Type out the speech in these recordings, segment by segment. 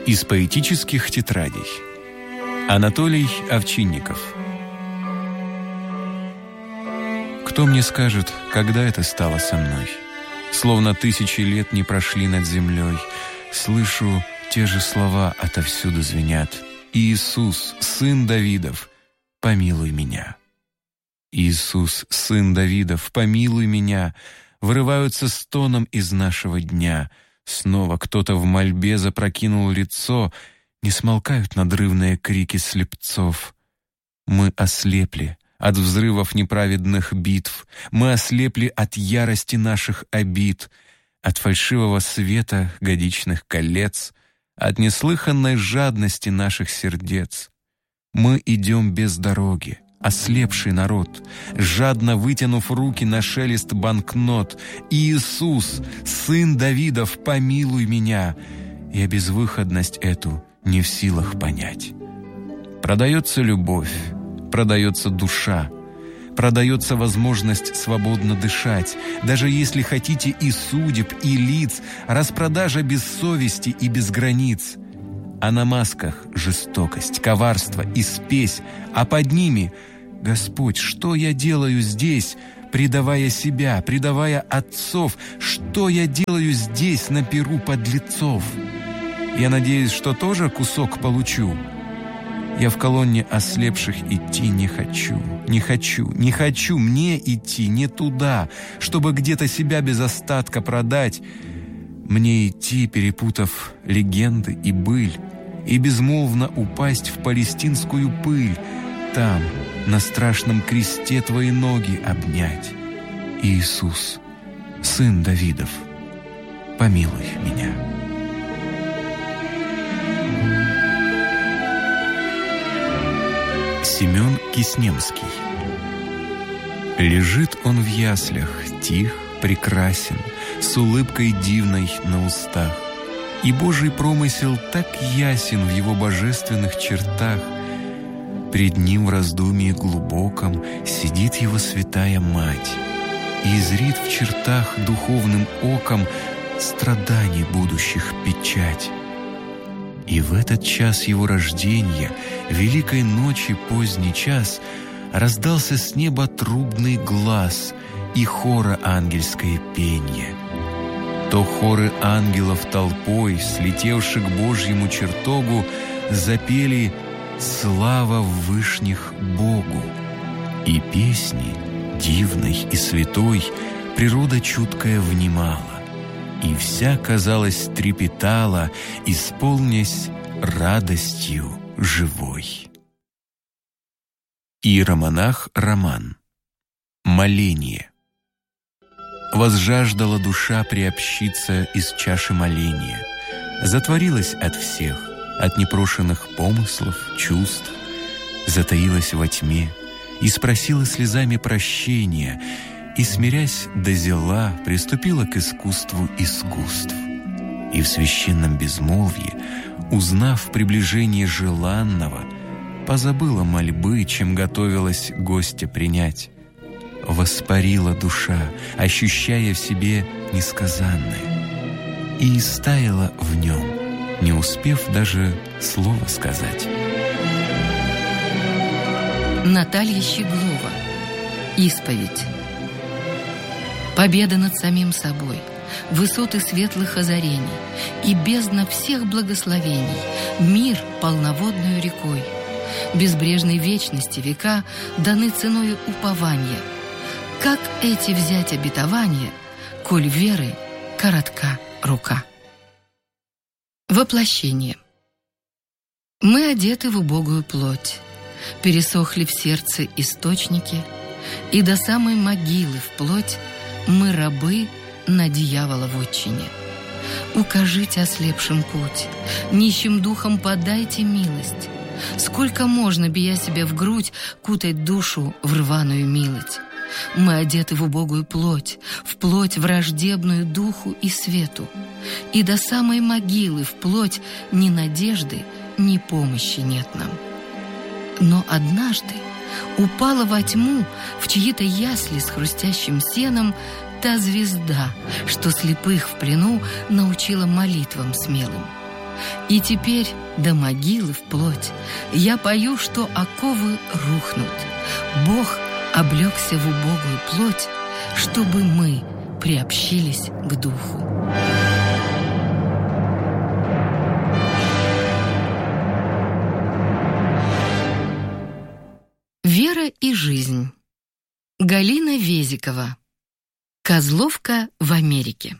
Из поэтических тетрадей. Анатолий Овчинников. Кто мне скажет, когда это стало со мной? Словно тысячи лет не прошли над землей. Слышу, те же слова отовсюду звенят. Иисус, сын Давидов, помилуй меня. Иисус, сын Давидов, помилуй меня. Вырываются стоном из нашего дня. Снова кто-то в мольбе запрокинул лицо. Не смолкают надрывные крики слепцов. Мы ослепли от взрывов неправедных битв. Мы ослепли от ярости наших обид, от фальшивого света годичных колец, от неслыханной жадности наших сердец. Мы идем без дороги, ослепший народ, жадно вытянув руки на шелест банкнот. Иисус, сын Давидов, помилуй меня. Я безвыходность эту не в силах понять. Продается любовь, продается душа, продается возможность свободно дышать, даже если хотите и судеб, и лиц, распродажа без совести и без границ. А на масках жестокость, коварство и спесь, а под ними: Господь, что я делаю здесь, предавая себя, предавая отцов? Что я делаю здесь, на перу подлецов? Я надеюсь, что тоже кусок получу. Я в колонне ослепших идти не хочу, не хочу, не хочу мне идти не туда, чтобы где-то себя без остатка продать. Мне идти, перепутав легенды и быль, и безмолвно упасть в палестинскую пыль, там, на страшном кресте твои ноги обнять. Иисус, сын Давидов, помилуй меня. Семен Киснемский. Лежит он в яслях, тих, прекрасен, с улыбкой дивной на устах. И Божий промысел так ясен в его божественных чертах. Пред ним в раздумье глубоком сидит его святая мать и зрит в чертах духовным оком страданий будущих печать. И в этот час его рождения, великой ночи поздний час, раздался с неба трубный глас и хора ангельское пенье. То хоры ангелов толпой, слетевших к Божьему чертогу, запели «Слава вышних Богу!» И песни, дивной и святой, природа чуткая внимала, и вся, казалось, трепетала, исполнясь радостью живой. Иеромонах Роман. Моление. Возжаждала душа приобщиться из чаши моления, затворилась от всех, от непрошенных помыслов, чувств, затаилась во тьме и спросила слезами прощения, и, смирясь до зела, приступила к искусству искусств. И в священном безмолвье, узнав приближение желанного, позабыла мольбы, чем готовилась гостя принять. Воспарила душа, ощущая в себе несказанное, и истаяла в нем, не успев даже слова сказать. Наталья Щеглова. Исповедь. Победа над самим собой, высоты светлых озарений и бездна всех благословений, мир полноводную рекой. Безбрежной вечности века даны ценою упования. Как эти взять обетования, коль веры коротка рука? Воплощение. Мы одеты в убогую плоть, пересохли в сердце источники, и до самой могилы вплоть мы рабы на дьявола вотчине. Укажите ослепшим путь, нищим духом подайте милость. Сколько можно, бия себя в грудь, кутать душу в рваную милость? Мы одеты в убогую плоть, в плоть враждебную духу и свету, и до самой могилы вплоть ни надежды, ни помощи нет нам. Но однажды упала во тьму в чьи-то ясли с хрустящим сеном та звезда, что слепых в плену научила молитвам смелым. И теперь до могилы вплоть я пою, что оковы рухнут. Бог облегся в убогую плоть, чтобы мы приобщились к Духу. Вера и жизнь. Галина Везикова. Козловка в Америке.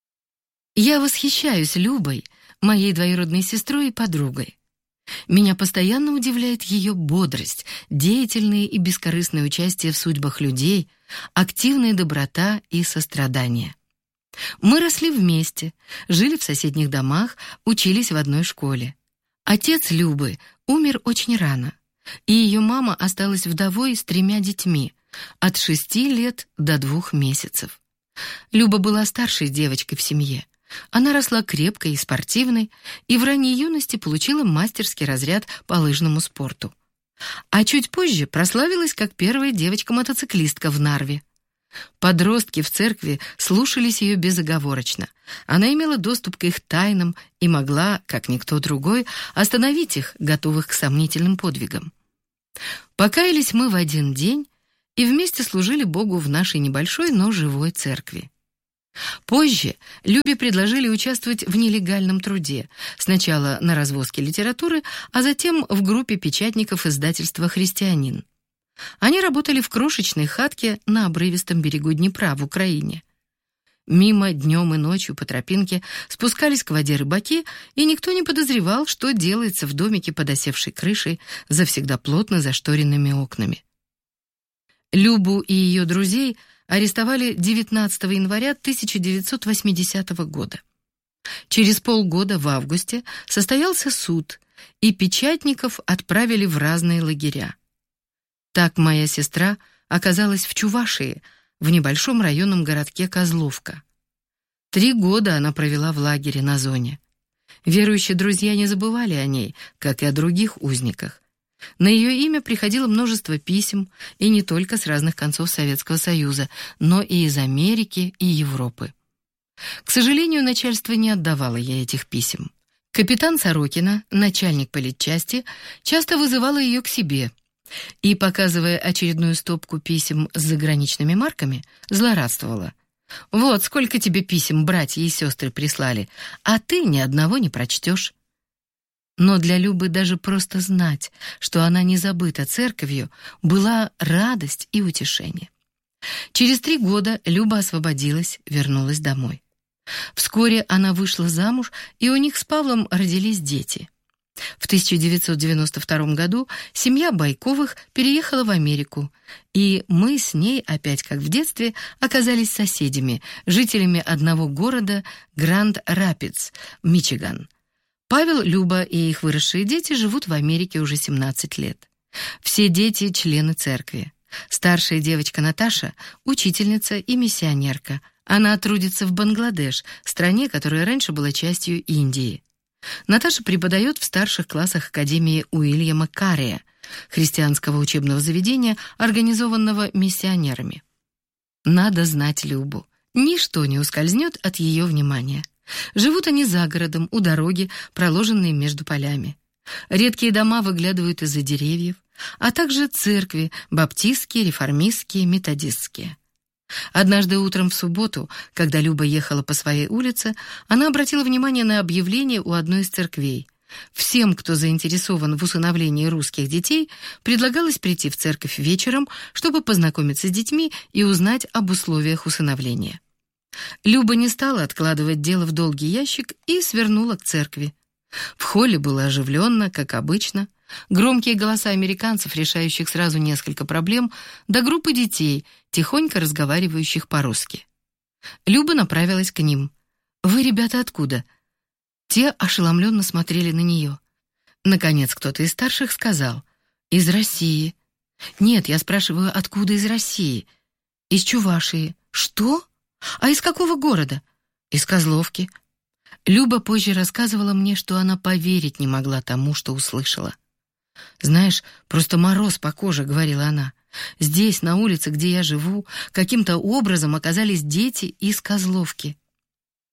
Я восхищаюсь Любой, моей двоюродной сестрой и подругой. Меня постоянно удивляет ее бодрость, деятельное и бескорыстное участие в судьбах людей, активная доброта и сострадание. Мы росли вместе, жили в соседних домах, учились в одной школе. Отец Любы умер очень рано, и ее мама осталась вдовой с 3 детьми, от 6 лет до 2 месяцев. Люба была старшей девочкой в семье. Она росла крепкой и спортивной, и в ранней юности получила мастерский разряд по лыжному спорту. А чуть позже прославилась как первая девочка-мотоциклистка в Нарве. Подростки в церкви слушались ее безоговорочно. Она имела доступ к их тайнам и могла, как никто другой, остановить их, готовых к сомнительным подвигам. Покаялись мы в один день и вместе служили Богу в нашей небольшой, но живой церкви. Позже Любе предложили участвовать в нелегальном труде, сначала на развозке литературы, а затем в группе печатников издательства «Христианин». Они работали в крошечной хатке на обрывистом берегу Днепра в Украине. Мимо днем и ночью по тропинке спускались к воде рыбаки, и никто не подозревал, что делается в домике под осевшей крышей, завсегда плотно зашторенными окнами. Любу и ее друзей арестовали 19 января 1980 года. Через полгода, в августе, состоялся суд, и печатников отправили в разные лагеря. Так моя сестра оказалась в Чувашии, в небольшом районном городке Козловка. 3 года она провела в лагере на зоне. Верующие друзья не забывали о ней, как и о других узниках. На ее имя приходило множество писем, и не только с разных концов Советского Союза, но и из Америки и Европы. К сожалению, начальство не отдавало ей этих писем. Капитан Сорокина, начальник политчасти, часто вызывала ее к себе и, показывая очередную стопку писем с заграничными марками, злорадствовала. «Вот сколько тебе писем братья и сестры прислали, а ты ни одного не прочтешь». Но для Любы даже просто знать, что она не забыта церковью, была радость и утешение. Через 3 года Люба освободилась, вернулась домой. Вскоре она вышла замуж, и у них с Павлом родились дети. В 1992 году семья Байковых переехала в Америку, и мы с ней, опять как в детстве, оказались соседями, жителями одного города Гранд-Рапидс, Мичиган. Павел, Люба и их выросшие дети живут в Америке уже 17 лет. Все дети — члены церкви. Старшая девочка Наташа — учительница и миссионерка. Она трудится в Бангладеш, стране, которая раньше была частью Индии. Наташа преподает в старших классах Академии Уильяма Кария, христианского учебного заведения, организованного миссионерами. Надо знать Любу. Ничто не ускользнет от ее внимания. Живут они за городом, у дороги, проложенной между полями. Редкие дома выглядывают из-за деревьев, а также церкви — баптистские, реформистские, методистские. Однажды утром в субботу, когда Люба ехала по своей улице, она обратила внимание на объявление у одной из церквей. Всем, кто заинтересован в усыновлении русских детей, предлагалось прийти в церковь вечером, чтобы познакомиться с детьми и узнать об условиях усыновления. Люба не стала откладывать дело в долгий ящик и свернула к церкви. В холле было оживленно, как обычно. Громкие голоса американцев, решающих сразу несколько проблем, до группы детей, тихонько разговаривающих по-русски. Люба направилась к ним. «Вы, ребята, откуда?» Те ошеломленно смотрели на нее. Наконец кто-то из старших сказал: «Из России». «Нет, я спрашиваю, откуда из России?» «Из Чувашии». «Что? А из какого города?» «Из Козловки». Люба позже рассказывала мне, что она поверить не могла тому, что услышала. «Знаешь, просто мороз по коже», — говорила она. «Здесь, на улице, где я живу, каким-то образом оказались дети из Козловки».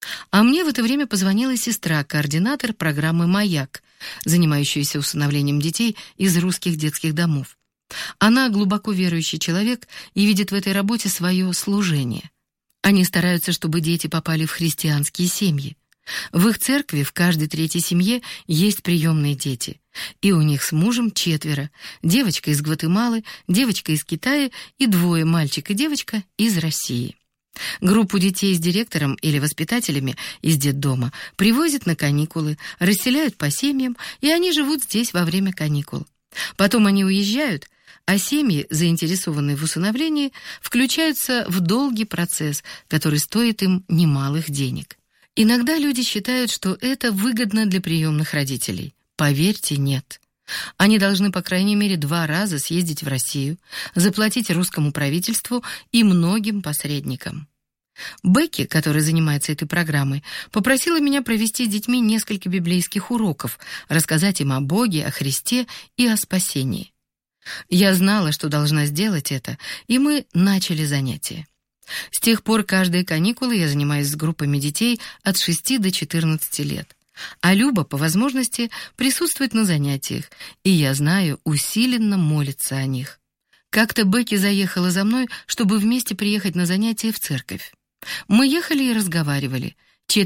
А мне в это время позвонила сестра, координатор программы «Маяк», занимающаяся усыновлением детей из русских детских домов. Она глубоко верующий человек и видит в этой работе свое служение. Они стараются, чтобы дети попали в христианские семьи. В их церкви в каждой третьей семье есть приемные дети. И у них с мужем 4. Девочка из Гватемалы, девочка из Китая и 2 мальчик и девочка из России. Группу детей с директором или воспитателями из детдома привозят на каникулы, расселяют по семьям, и они живут здесь во время каникул. Потом они уезжают, а семьи, заинтересованные в усыновлении, включаются в долгий процесс, который стоит им немалых денег. Иногда люди считают, что это выгодно для приемных родителей. Поверьте, нет. Они должны, по крайней мере, 2 раза съездить в Россию, заплатить русскому правительству и многим посредникам. Бекки, которая занимается этой программой, попросила меня провести с детьми несколько библейских уроков, рассказать им о Боге, о Христе и о спасении. Я знала, что должна сделать это, и мы начали занятия. С тех пор каждые каникулы я занимаюсь с группами детей от 6 до 14 лет. А Люба, по возможности, присутствует на занятиях, и, я знаю, усиленно молится о них. Как-то Бекки заехала за мной, чтобы вместе приехать на занятия в церковь. Мы ехали и разговаривали.